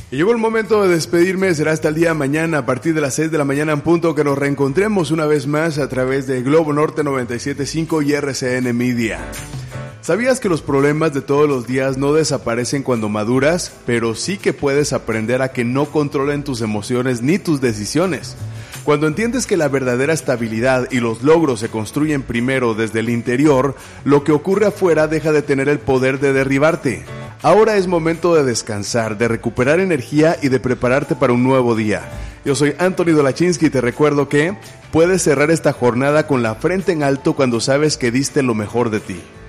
Y llegó el momento de despedirme, será hasta el día de mañana a partir de las 6 de la mañana en punto que nos reencontremos una vez más a través de Globo Norte 97.5 y RCN Media. ¿Sabías que los problemas de todos los días no desaparecen cuando maduras? Pero sí que puedes aprender a que no controlen tus emociones ni tus decisiones. Cuando entiendes que la verdadera estabilidad y los logros se construyen primero desde el interior, lo que ocurre afuera deja de tener el poder de derribarte. Ahora es momento de descansar, de recuperar energía y de prepararte para un nuevo día. Yo soy Anthony Dolachinsky y te recuerdo que puedes cerrar esta jornada con la frente en alto cuando sabes que diste lo mejor de ti.